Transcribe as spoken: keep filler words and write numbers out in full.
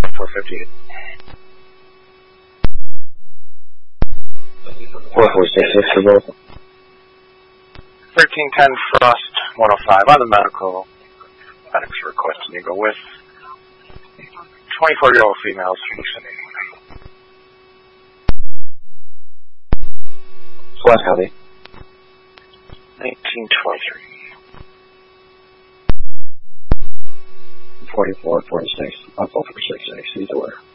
four fifty. four four six six for both. thirteen ten Frost one oh five on the medical. Medics requesting you go with twenty-four-year-old females from the city. What, copy? nineteen twenty-three. forty-four, forty-six. I'll go for six six. Either way.